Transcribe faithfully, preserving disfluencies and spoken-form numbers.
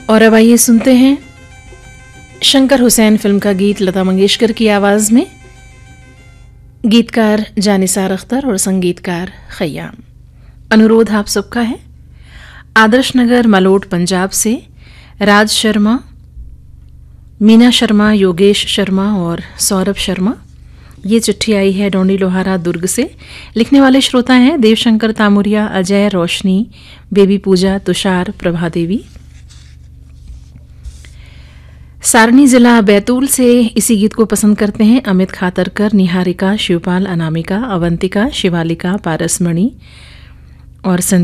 और अब आइए सुनते हैं शंकर हुसैन फिल्म का गीत लता मंगेशकर की आवाज में। गीतकार जानिसार अख्तर और संगीतकार खयाम। अनुरोध आप सबका है आदर्श नगर मलोट पंजाब से राज शर्मा, मीना शर्मा, योगेश शर्मा और सौरभ शर्मा। ये चिट्ठी आई है डोंडी लोहारा दुर्ग से। लिखने वाले श्रोता हैं देवशंकर तामुरिया, अजय, रोशनी, बेबी पूजा, तुषार, प्रभा देवी। सारणी जिला बैतूल से इसी गीत को पसंद करते हैं अमित खातरकर, निहारिका, शिवपाल, अनामिका, अवंतिका, शिवालिका, पारसमणि और